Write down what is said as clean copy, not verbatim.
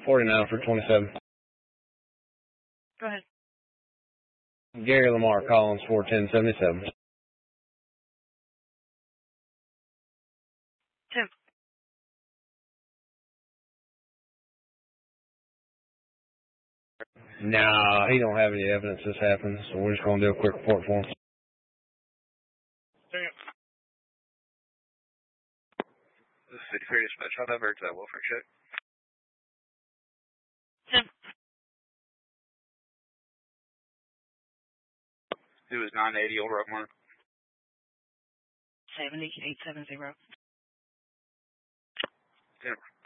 49 for 27. Go ahead. Gary Lamar Collins 41077. Tim. Nah, he don't have any evidence this happened, so we're just going to do a quick report for him. This is 53 dispatch. How that to that welfare check? Tim. It was 980 Old Rockmore. 70870. Denver.